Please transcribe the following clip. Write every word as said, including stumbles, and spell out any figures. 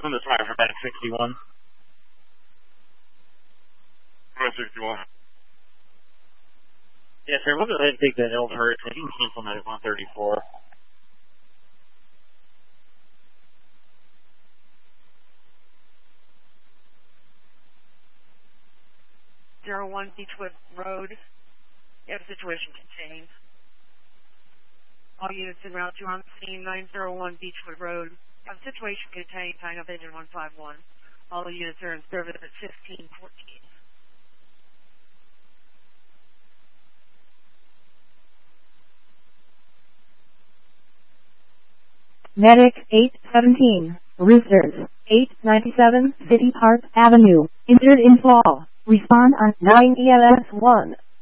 On the fire for Medic sixty-one. Medic sixty-one. Yes, sir. We'll go ahead and take that L Hurricane. You can cancel Medic one thirty-four. Zero one Beechwood Road. You have a situation contained. All units en route to on the scene, nine zero one Beechwood Road. You have a situation contained, tying up engine one five one. All the units are in service at fifteen fourteen. Medic eight seventeen, Roosters, eight ninety-seven City Park Avenue, injured in fall. Respond on nine E L S one.